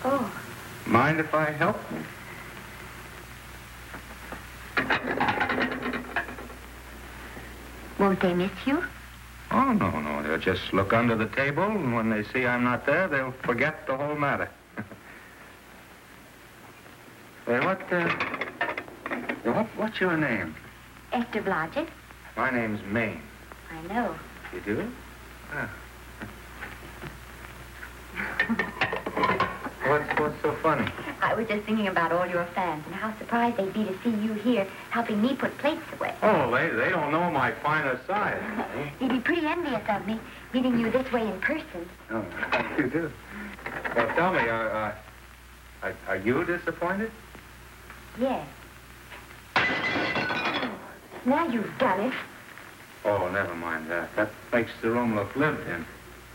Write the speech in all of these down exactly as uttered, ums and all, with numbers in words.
Oh. Mind if I help you? Won't they miss you? Oh, no, no. They'll just look under the table, and when they see I'm not there, they'll forget the whole matter. Hey, what, uh... What, what's your name? Esther Blodgett. My name's Maine. I know. You do? Ah. What's, what's so funny? I was just thinking about all your fans and how surprised they'd be to see you here helping me put plates away. Oh, they, they don't know my finer side. They'd be pretty envious of me, meeting you this way in person. Oh, you do? Well, tell me, are, uh, are, are you disappointed? Yes. Now you've done it. Oh, never mind that. That makes the room look lived in.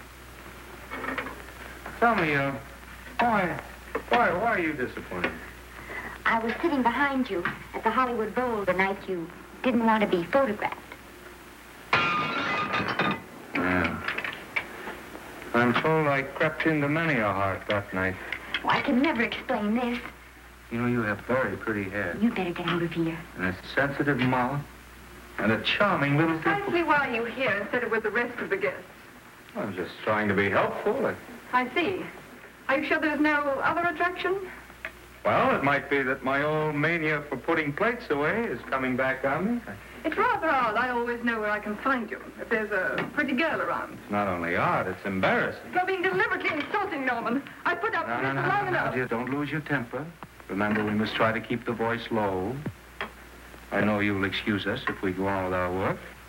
Tell me, uh, why, why, why are you disappointed? I was sitting behind you at the Hollywood Bowl the night you didn't want to be photographed. Yeah. I'm told I crept into many a heart that night. Well, I can never explain this. You know, you have very pretty hair. You better get out of here. And a sensitive mouth. And a charming little dimple. Precisely why are you here instead of with the rest of the guests? I'm just trying to be helpful. I... I see. Are you sure there's no other attraction? Well, it might be that my old mania for putting plates away is coming back on me. It's rather odd. I always know where I can find you if there's a pretty girl around. It's not only odd, it's embarrassing. You're being deliberately insulting, Norman. I put up No, with no, this no, for long no, no, enough. dear, don't lose your temper. Remember, we must try to keep the voice low. I know you'll excuse us if we go on with our work.